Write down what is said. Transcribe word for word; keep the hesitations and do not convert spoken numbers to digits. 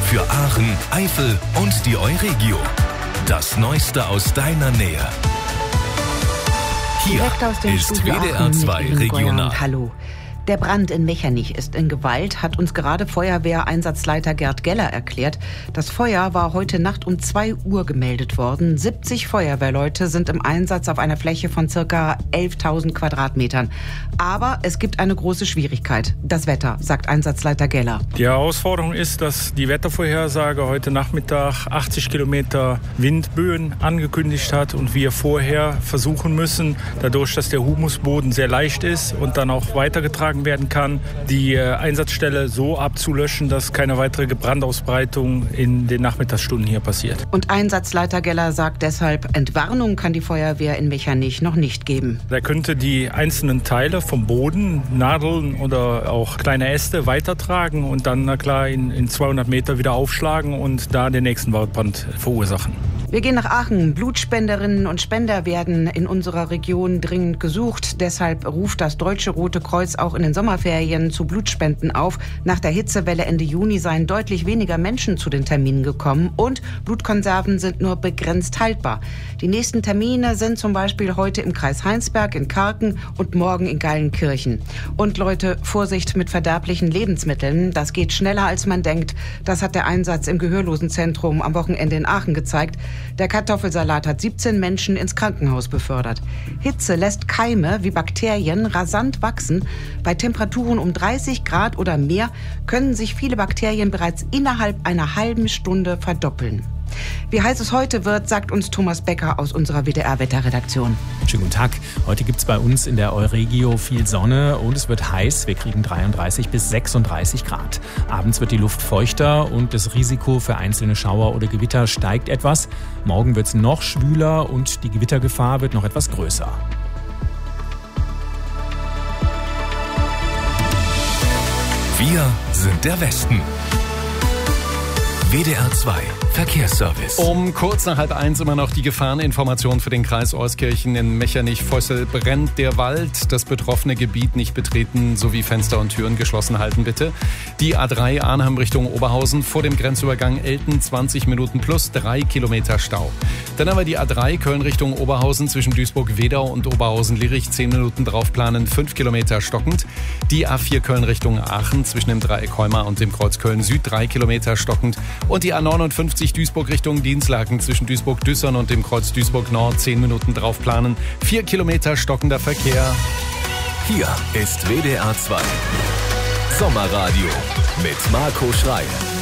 für Aachen, Eifel und die Euregio. Das Neueste aus deiner Nähe. Hier Direkt aus dem ist Studio W D R zwei Regional. Hallo. Der Brand in Mechernich ist in Gewalt, hat uns gerade Feuerwehreinsatzleiter Gerd Geller erklärt. Das Feuer war heute Nacht um zwei Uhr gemeldet worden. siebzig Feuerwehrleute sind im Einsatz auf einer Fläche von circa elftausend Quadratmetern. Aber es gibt eine große Schwierigkeit. Das Wetter, sagt Einsatzleiter Geller. Die Herausforderung ist, dass die Wettervorhersage heute Nachmittag achtzig Kilometer Windböen angekündigt hat und wir vorher versuchen müssen, dadurch, dass der Humusboden sehr leicht ist und dann auch weitergetragen werden kann, die Einsatzstelle so abzulöschen, dass keine weitere Brandausbreitung in den Nachmittagsstunden hier passiert. Und Einsatzleiter Geller sagt deshalb, Entwarnung kann die Feuerwehr in Mechernich noch nicht geben. Da könnte die einzelnen Teile vom Boden, Nadeln oder auch kleine Äste weitertragen und dann, na klar, in, in zweihundert Meter wieder aufschlagen und da den nächsten Waldbrand verursachen. Wir gehen nach Aachen. Blutspenderinnen und Spender werden in unserer Region dringend gesucht. Deshalb ruft das Deutsche Rote Kreuz auch in den Sommerferien zu Blutspenden auf. Nach der Hitzewelle Ende Juni seien deutlich weniger Menschen zu den Terminen gekommen und Blutkonserven sind nur begrenzt haltbar. Die nächsten Termine sind zum Beispiel heute im Kreis Heinsberg, in Karken und morgen in Geilenkirchen. Und Leute, Vorsicht mit verderblichen Lebensmitteln. Das geht schneller, als man denkt. Das hat der Einsatz im Gehörlosenzentrum am Wochenende in Aachen gezeigt. Der Kartoffelsalat hat siebzehn Menschen ins Krankenhaus befördert. Hitze lässt Keime wie Bakterien rasant wachsen. Bei Temperaturen um dreißig Grad oder mehr können sich viele Bakterien bereits innerhalb einer halben Stunde verdoppeln. Wie heiß es heute wird, sagt uns Thomas Becker aus unserer W D R-Wetterredaktion. Schönen guten Tag. Heute gibt es bei uns in der Euregio viel Sonne und es wird heiß. Wir kriegen dreiunddreißig bis sechsunddreißig Grad. Abends wird die Luft feuchter und das Risiko für einzelne Schauer oder Gewitter steigt etwas. Morgen wird es noch schwüler und die Gewittergefahr wird noch etwas größer. Wir sind der Westen. W D R zwei Verkehrsservice. Um kurz nach halb eins immer noch die Gefahreninformation für den Kreis Euskirchen. In Mechernich-Vossel brennt der Wald. Das betroffene Gebiet nicht betreten sowie Fenster und Türen geschlossen halten, bitte. Die A drei Arnhem Richtung Oberhausen vor dem Grenzübergang Elten zwanzig Minuten plus drei Kilometer Stau. Dann haben wir die A drei Köln Richtung Oberhausen zwischen Duisburg-Wedau und Oberhausen-Lirich zehn Minuten draufplanen, fünf Kilometer stockend. Die A vier Köln Richtung Aachen zwischen dem Dreieck Heuma und dem Kreuz Köln Süd drei Kilometer stockend. Und die A neunundfünfzig Duisburg Richtung Dienstlaken zwischen Duisburg-Düssern und dem Kreuz Duisburg-Nord zehn Minuten draufplanen. vier Kilometer stockender Verkehr. Hier ist W D R zwei Sommerradio mit Marco Schreil.